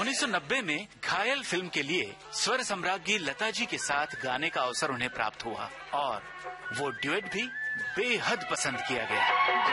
1990 में घायल फिल्म के लिए स्वर सम्राज्ञी लता जी के साथ गाने का अवसर उन्हें प्राप्त हुआ और वो ड्यूएट भी बेहद पसंद किया गया।